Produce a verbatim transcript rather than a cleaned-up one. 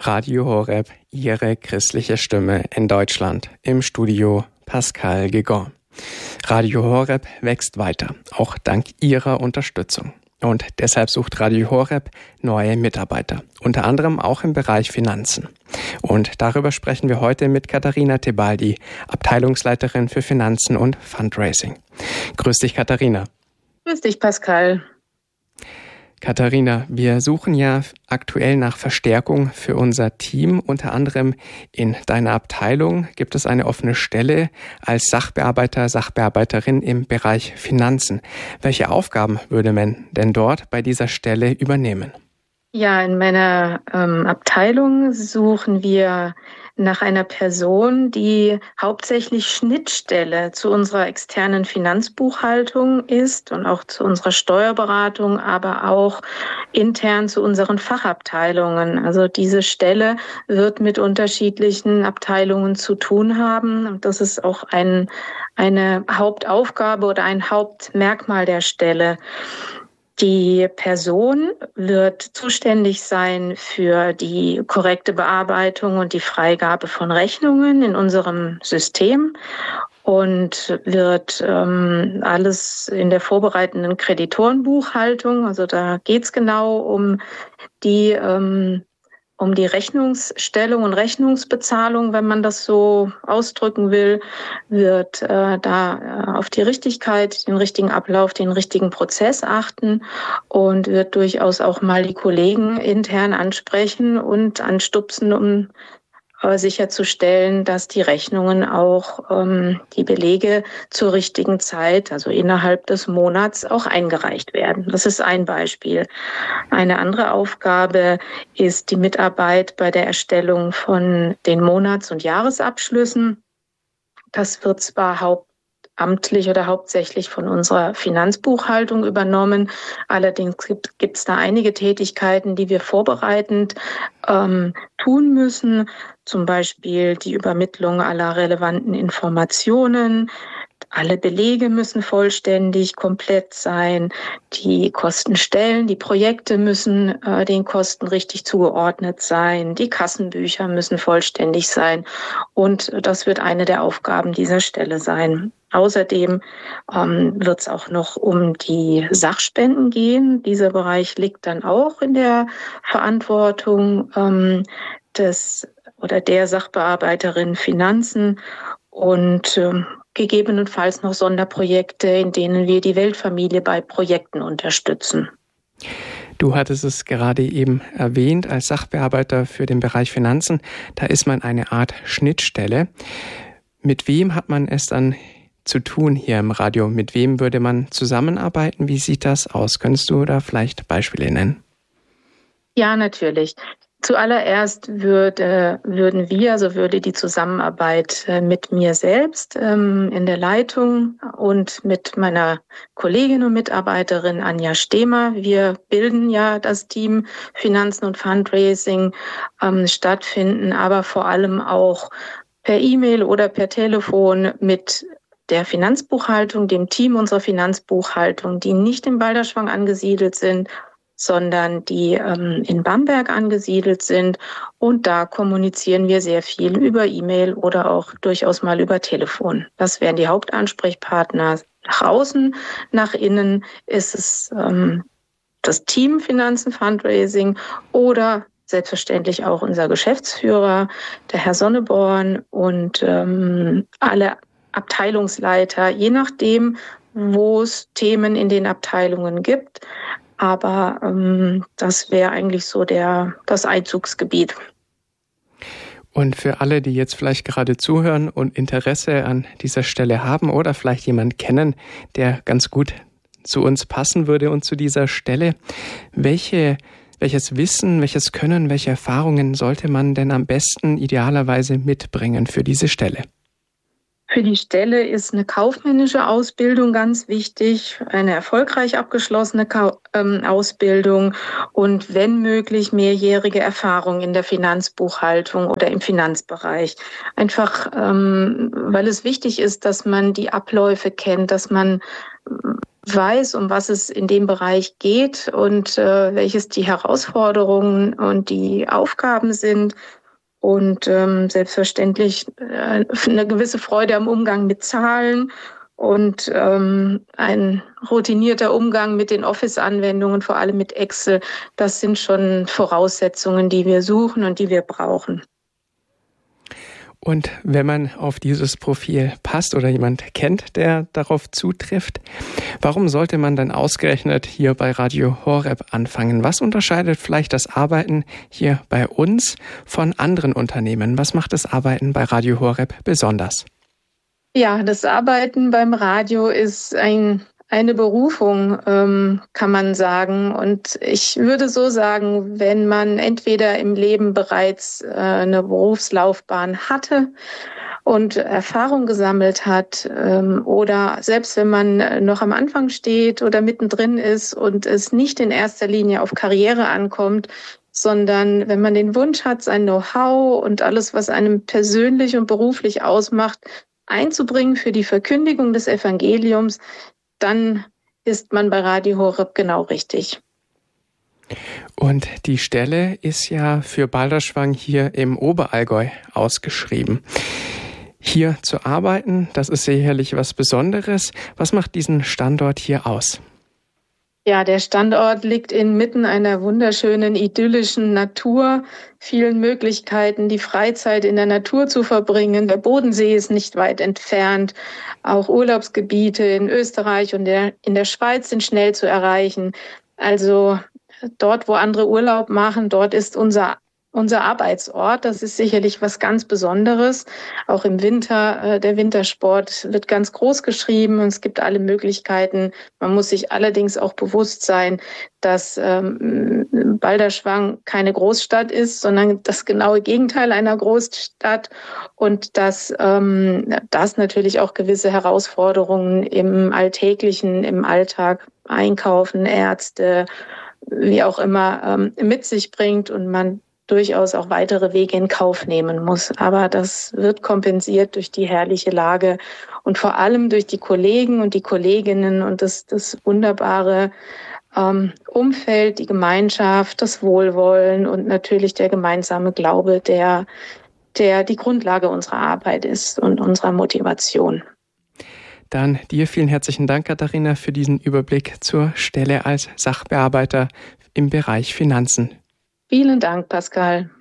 Radio Horeb, Ihre christliche Stimme in Deutschland. Im Studio Pascal Guégan. Radio Horeb wächst weiter, auch dank Ihrer Unterstützung. Und deshalb sucht Radio Horeb neue Mitarbeiter, unter anderem auch im Bereich Finanzen. Und darüber sprechen wir heute mit Katharina Tebaldi, Abteilungsleiterin für Finanzen und Fundraising. Grüß dich, Katharina. Grüß dich, Pascal. Katharina, wir suchen ja aktuell nach Verstärkung für unser Team. Unter anderem in deiner Abteilung gibt es eine offene Stelle als Sachbearbeiter, Sachbearbeiterin im Bereich Finanzen. Welche Aufgaben würde man denn dort bei dieser Stelle übernehmen? Ja, in meiner ähm, Abteilung suchen wir nach einer Person, die hauptsächlich Schnittstelle zu unserer externen Finanzbuchhaltung ist und auch zu unserer Steuerberatung, aber auch intern zu unseren Fachabteilungen. Also diese Stelle wird mit unterschiedlichen Abteilungen zu tun haben. Und das ist auch ein, eine Hauptaufgabe oder ein Hauptmerkmal der Stelle. Die Person wird zuständig sein für die korrekte Bearbeitung und die Freigabe von Rechnungen in unserem System und wird ähm, alles in der vorbereitenden Kreditorenbuchhaltung, also da geht's genau um die ähm, um die Rechnungsstellung und Rechnungsbezahlung, wenn man das so ausdrücken will, wird äh, da äh, auf die Richtigkeit, den richtigen Ablauf, den richtigen Prozess achten und wird durchaus auch mal die Kollegen intern ansprechen und anstupsen, um äh, sicherzustellen, dass die Rechnungen auch ähm, die Belege zur richtigen Zeit, also innerhalb des Monats, auch eingereicht werden. Das ist ein Beispiel. Eine andere Aufgabe ist die Mitarbeit bei der Erstellung von den Monats- und Jahresabschlüssen. Das wird zwar hauptamtlich oder hauptsächlich von unserer Finanzbuchhaltung übernommen. Allerdings gibt es da einige Tätigkeiten, die wir vorbereitend ähm, tun müssen. Zum Beispiel die Übermittlung aller relevanten Informationen. Alle Belege müssen vollständig, komplett sein. Die Kostenstellen, die Projekte müssen äh, den Kosten richtig zugeordnet sein. Die Kassenbücher müssen vollständig sein. Und das wird eine der Aufgaben dieser Stelle sein. Außerdem ähm, wird es auch noch um die Sachspenden gehen. Dieser Bereich liegt dann auch in der Verantwortung ähm, des oder der Sachbearbeiterin Finanzen und ähm, gegebenenfalls noch Sonderprojekte, in denen wir die Weltfamilie bei Projekten unterstützen. Du hattest es gerade eben erwähnt, als Sachbearbeiter für den Bereich Finanzen, da ist man eine Art Schnittstelle. Mit wem hat man es dann zu tun hier im Radio? Mit wem würde man zusammenarbeiten? Wie sieht das aus? Könntest du da vielleicht Beispiele nennen? Ja, natürlich. Zuallererst würde, würden wir, also würde die Zusammenarbeit mit mir selbst ähm, in der Leitung und mit meiner Kollegin und Mitarbeiterin Anja Stehmer, wir bilden ja das Team Finanzen und Fundraising, ähm, stattfinden, aber vor allem auch per E-Mail oder per Telefon mit der Finanzbuchhaltung, dem Team unserer Finanzbuchhaltung, die nicht in Balderschwang angesiedelt sind, sondern die ähm, in Bamberg angesiedelt sind. Und da kommunizieren wir sehr viel über E-Mail oder auch durchaus mal über Telefon. Das wären die Hauptansprechpartner. Nach außen, nach innen ist es ähm, das Team Finanzen Fundraising oder selbstverständlich auch unser Geschäftsführer, der Herr Sonneborn und ähm, alle Abteilungsleiter, je nachdem, wo es Themen in den Abteilungen gibt. Aber ähm, das wäre eigentlich so der das Einzugsgebiet. Und für alle, die jetzt vielleicht gerade zuhören und Interesse an dieser Stelle haben oder vielleicht jemanden kennen, der ganz gut zu uns passen würde und zu dieser Stelle, welche, welches Wissen, welches Können, welche Erfahrungen sollte man denn am besten idealerweise mitbringen für diese Stelle? Für die Stelle ist eine kaufmännische Ausbildung ganz wichtig, eine erfolgreich abgeschlossene Ka- ähm, Ausbildung und wenn möglich mehrjährige Erfahrung in der Finanzbuchhaltung oder im Finanzbereich. Einfach, ähm, weil es wichtig ist, dass man die Abläufe kennt, dass man weiß, um was es in dem Bereich geht und äh, welches die Herausforderungen und die Aufgaben sind. Und ähm, selbstverständlich äh, eine gewisse Freude am Umgang mit Zahlen und ähm, ein routinierter Umgang mit den Office-Anwendungen, vor allem mit Excel. Das sind schon Voraussetzungen, die wir suchen und die wir brauchen. Und wenn man auf dieses Profil passt oder jemand kennt, der darauf zutrifft, warum sollte man dann ausgerechnet hier bei Radio Horeb anfangen? Was unterscheidet vielleicht das Arbeiten hier bei uns von anderen Unternehmen? Was macht das Arbeiten bei Radio Horeb besonders? Ja, das Arbeiten beim Radio ist ein Eine Berufung, ähm, kann man sagen. Und ich würde so sagen, wenn man entweder im Leben bereits äh, eine Berufslaufbahn hatte und Erfahrung gesammelt hat, ähm, oder selbst wenn man noch am Anfang steht oder mittendrin ist und es nicht in erster Linie auf Karriere ankommt, sondern wenn man den Wunsch hat, sein Know-how und alles, was einem persönlich und beruflich ausmacht, einzubringen für die Verkündigung des Evangeliums, dann ist man bei Radio Horeb genau richtig. Und die Stelle ist ja für Balderschwang hier im Oberallgäu ausgeschrieben. Hier zu arbeiten, das ist sicherlich was Besonderes. Was macht diesen Standort hier aus? Ja, der Standort liegt inmitten einer wunderschönen, idyllischen Natur, vielen Möglichkeiten, die Freizeit in der Natur zu verbringen. Der Bodensee ist nicht weit entfernt. Auch Urlaubsgebiete in Österreich und der, in der Schweiz sind schnell zu erreichen. Also dort, wo andere Urlaub machen, dort ist unser Unser Arbeitsort. Das ist sicherlich was ganz Besonderes. Auch im Winter, äh, der Wintersport wird ganz groß geschrieben und es gibt alle Möglichkeiten. Man muss sich allerdings auch bewusst sein, dass ähm, Balderschwang keine Großstadt ist, sondern das genaue Gegenteil einer Großstadt und dass ähm, das natürlich auch gewisse Herausforderungen im Alltäglichen, im Alltag, Einkaufen, Ärzte, wie auch immer, ähm, mit sich bringt und man durchaus auch weitere Wege in Kauf nehmen muss. Aber das wird kompensiert durch die herrliche Lage und vor allem durch die Kollegen und die Kolleginnen und das, das wunderbare ähm, Umfeld, die Gemeinschaft, das Wohlwollen und natürlich der gemeinsame Glaube, der, der die Grundlage unserer Arbeit ist und unserer Motivation. Dann dir vielen herzlichen Dank, Katharina, für diesen Überblick zur Stelle als Sachbearbeiter im Bereich Finanzen. Vielen Dank, Pascal.